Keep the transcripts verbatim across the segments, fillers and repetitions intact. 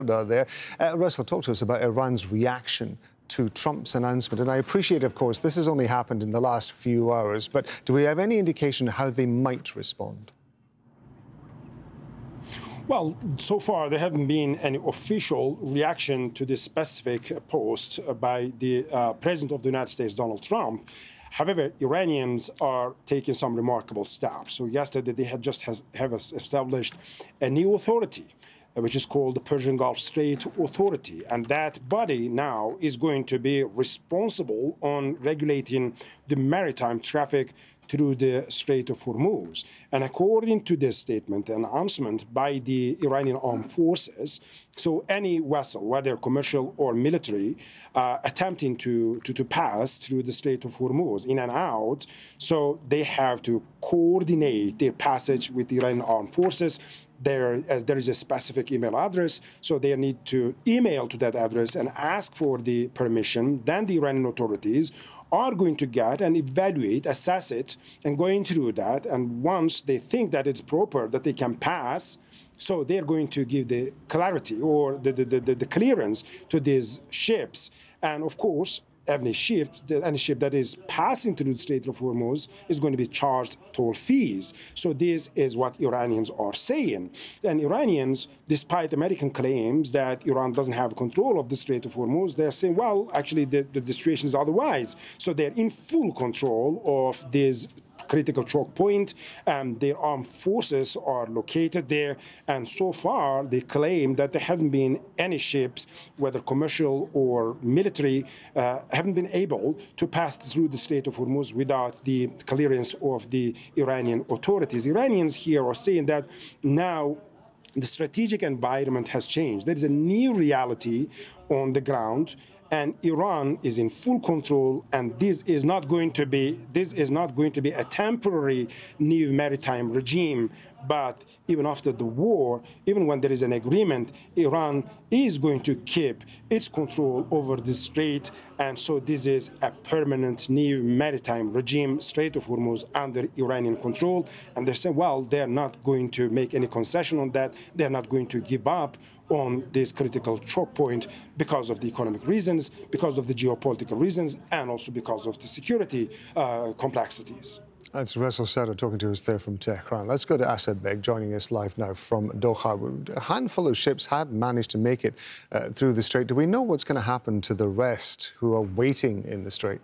there. Uh, Russell, talk to us about Iran's reaction to Trump's announcement. And I appreciate, of course, this has only happened in the last few hours, but do we have any indication how they might respond? Well, so far there haven't been any official reaction to this specific post by the uh, President of the United States, Donald Trump. However, Iranians are taking some remarkable steps. So yesterday they had just has, have established a new authority, which is called the Persian Gulf Strait Authority. And that body now is going to be responsible on regulating the maritime traffic through the Strait of Hormuz. And according to this statement, an announcement by the Iranian armed forces, so any vessel, whether commercial or military, uh, attempting to, to, to pass through the Strait of Hormuz in and out, so they have to coordinate their passage with the Iranian armed forces. There, as there is a specific email address, so they need to email to that address and ask for the permission. Then the Iranian authorities are going to get and evaluate, assess it, and going through that. And once they think that it's proper, that they can pass, so they're going to give the clarity or the, the, the, the clearance to these ships. And of course, any ship, any ship that is passing through the Strait of Hormuz is going to be charged toll fees. So this is what Iranians are saying. And Iranians, despite American claims that Iran doesn't have control of the Strait of Hormuz, they're saying, well, actually, the, the, the situation is otherwise. So they're in full control of this critical choke point, and their armed forces are located there. And so far, they claim that there haven't been any ships, whether commercial or military, uh, haven't been able to pass through the Strait of Hormuz without the clearance of the Iranian authorities. Iranians here are saying that now the strategic environment has changed. There is a new reality on the ground, and Iran is in full control, and this is not going to be this is not going to be a temporary new maritime regime. But even after the war, even when there is an agreement, Iran is going to keep its control over the strait, and so this is a permanent new maritime regime, Strait of Hormuz, under Iranian control. And they're saying, well, they're not going to make any concession on that. They're not going to give up on this critical choke point because of the economic reasons, because of the geopolitical reasons, and also because of the security uh, complexities. That's Russell Satter talking to us there from Tehran. Let's go to Asad Beg, joining us live now from Doha. A handful of ships had managed to make it uh, through the strait. Do we know what's going to happen to the rest who are waiting in the strait?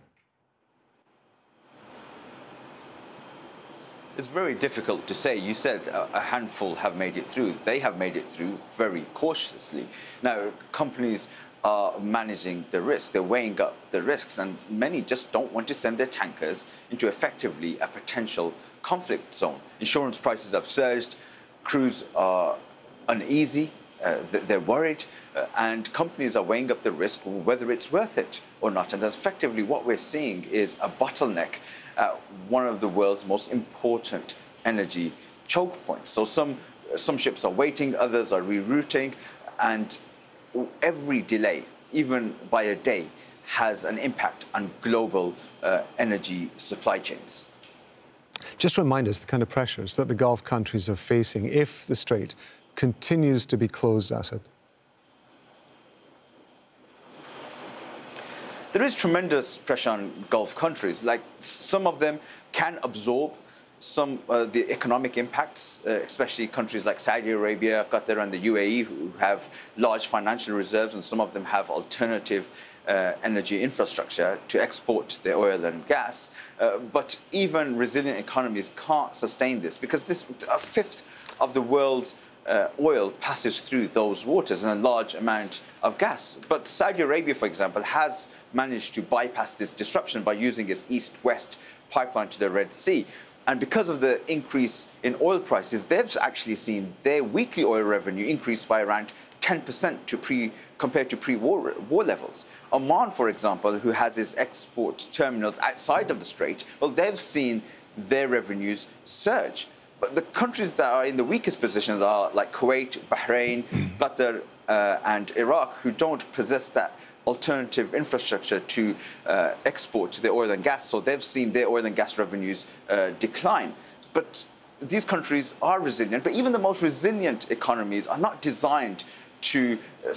It's very difficult to say. You said a handful have made it through. They have made it through very cautiously. Now, companies are managing the risk. They're weighing up the risks, and many just don't want to send their tankers into effectively a potential conflict zone. Insurance prices have surged. Crews are uneasy. Uh, they're worried, uh, and companies are weighing up the risk, whether it's worth it or not. And effectively, what we're seeing is a bottleneck at one of the world's most important energy choke points. So some some ships are waiting, others are rerouting, and every delay, even by a day, has an impact on global uh, energy supply chains. Just remind us the kind of pressures that the Gulf countries are facing if the strait continues to be closed, Asad. There is tremendous pressure on Gulf countries. Like, some of them can absorb some uh, the economic impacts, uh, especially countries like Saudi Arabia, Qatar, and the U A E, who have large financial reserves, and some of them have alternative uh, energy infrastructure to export their oil and gas. Uh, but even resilient economies can't sustain this, because this a fifth of the world's uh, oil passes through those waters, and a large amount of gas. But Saudi Arabia, for example, has managed to bypass this disruption by using its east-west pipeline to the Red Sea. And because of the increase in oil prices, they've actually seen their weekly oil revenue increase by around ten percent to pre, compared to pre-war war levels. Oman, for example, who has its export terminals outside of the strait, well, they've seen their revenues surge. But the countries that are in the weakest positions are like Kuwait, Bahrain, Qatar, uh, and Iraq, who don't possess that alternative infrastructure to uh, export their oil and gas, so they've seen their oil and gas revenues uh, decline. But these countries are resilient, but even the most resilient economies are not designed to